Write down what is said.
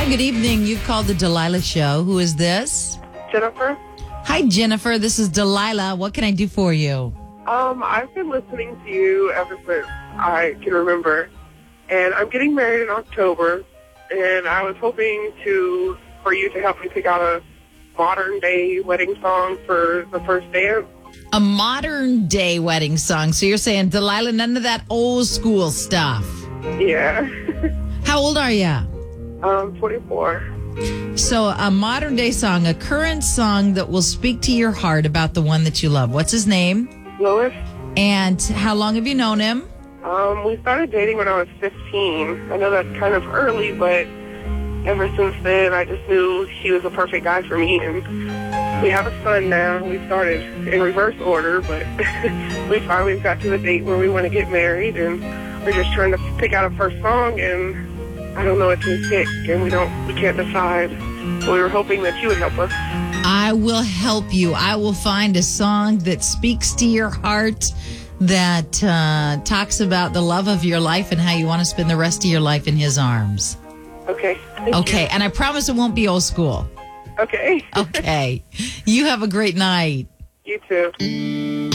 Hi, good evening. You've called the Delilah Show. Who is this? Jennifer. Hi, Jennifer. This is Delilah. What can I do for you? I've been listening to you ever since I can remember, and I'm getting married in October, and I was hoping for you to help me pick out a modern-day wedding song for the first dance. A modern day wedding song. So you're saying, Delilah, none of that old school stuff. Yeah. How old are you? 24. So a modern day song, a current song that will speak to your heart about the one that you love. What's his name? Lois. And how long have you known him? We started dating when I was 15. I know that's kind of early, but ever since then, I just knew he was a perfect guy for me. And we have a son now. We started in reverse order, but we finally got to the date where we want to get married, and we're just trying to pick out a first song, and I don't know what to pick, and we can't decide. So we were hoping that you would help us. I will help you. I will find a song that speaks to your heart, that talks about the love of your life and how you want to spend the rest of your life in his arms. Okay. Okay, and I promise it won't be old school. Okay. Okay. You have a great night. You too.